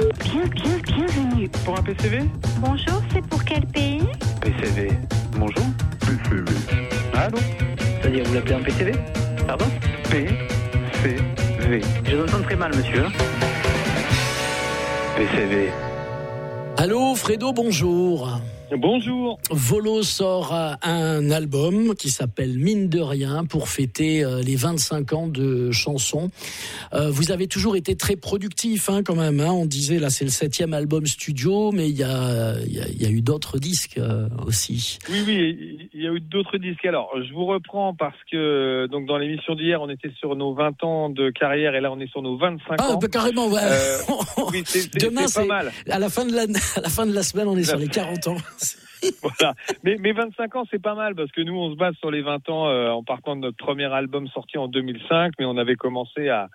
Bienvenue. Pour un PCV ? Bonjour, c'est pour quel pays ? PCV. Bonjour. PCV. Allô ? C'est-à-dire, vous l'appelez un PCV ? Pardon ? PCV. Je vous entends très mal, monsieur. PCV. Allô, Fredo, bonjour. Bonjour. Volo sort un album qui s'appelle Mine de rien pour fêter les 25 ans de chansons. Vous avez toujours été très productif quand même. On disait là c'est le 7e album studio, mais il y a eu d'autres disques aussi. Oui, il y a eu d'autres disques. Alors, je vous reprends parce que donc dans l'émission d'hier, on était sur nos 20 ans de carrière et là on est sur nos 25 ans. Ah, carrément, ouais. Oui, Demain, c'est pas mal. À la fin de la semaine, on est sur les 40 ans. Voilà. Mais 25 ans, c'est pas mal parce que nous, on se base sur les 20 ans en partant de notre premier album sorti en 2005, mais on avait commencé à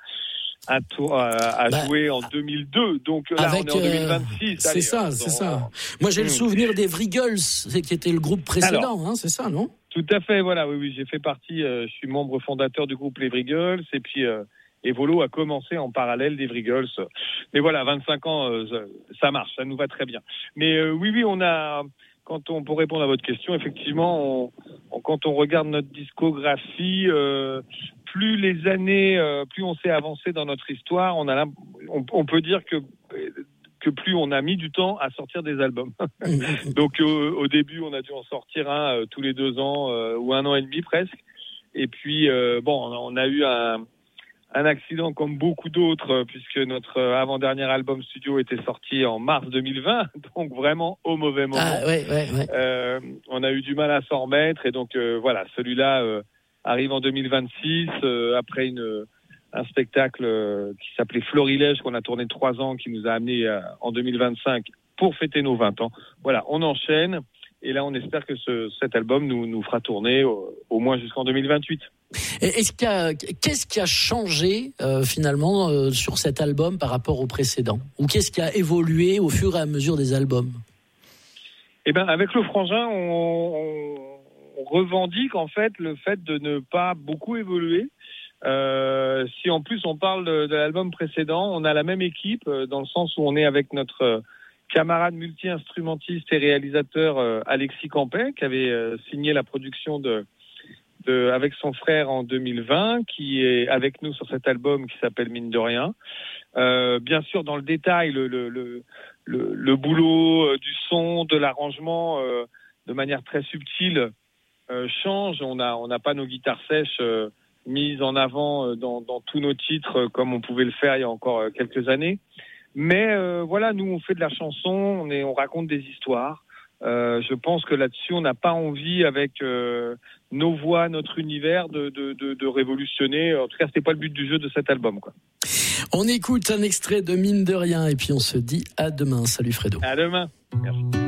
jouer en 2002. Donc là, on est en 2026. C'est ça. Moi, j'ai le souvenir des Vrigals, qui était le groupe précédent, c'est ça, non ? Tout à fait, voilà. Oui, j'ai fait partie. Je suis membre fondateur du groupe Les Vrigals, et puis. Et Volo a commencé en parallèle des Vrigals. Mais voilà, 25 ans, ça marche, ça nous va très bien. Mais oui, on a, pour répondre à votre question, effectivement, quand on regarde notre discographie, plus les années, plus on s'est avancé dans notre histoire, on peut dire que plus on a mis du temps à sortir des albums. Donc au début, on a dû en sortir un tous les 2 ans ou 1 an et demi presque. Et puis on a eu un accident comme beaucoup d'autres, puisque notre avant-dernier album studio était sorti en mars 2020, donc vraiment au mauvais moment. Ah, ouais. On a eu du mal à s'en remettre, et donc voilà, celui-là arrive en 2026, après un spectacle qui s'appelait Florilège, qu'on a tourné 3 ans, qui nous a amené en 2025 pour fêter nos 20 ans. Voilà, on enchaîne, et là on espère que cet album nous fera tourner au moins jusqu'en 2028. Qu'est-ce qui a changé finalement sur cet album par rapport au précédent ? Ou qu'est-ce qui a évolué au fur et à mesure des albums ? Eh ben, avec le Frangin, on revendique en fait le fait de ne pas beaucoup évoluer. Si en plus on parle de l'album précédent, on a la même équipe dans le sens où on est avec notre camarade multi-instrumentiste et réalisateur Alexis Campet, qui avait signé la production avec son frère en 2020, qui est avec nous sur cet album qui s'appelle Mine de rien. Bien sûr, dans le détail, le boulot du son, de l'arrangement, de manière très subtile, change. On n'a pas nos guitares sèches mises en avant dans tous nos titres comme on pouvait le faire il y a encore quelques années. Mais voilà, nous on fait de la chanson, on raconte des histoires. Je pense que là-dessus, on n'a pas envie, avec nos voix, notre univers, de révolutionner. En tout cas, c'était pas le but du jeu de cet album, quoi. On écoute un extrait de Mine de rien et puis on se dit à demain. Salut Fredo. À demain. Merci.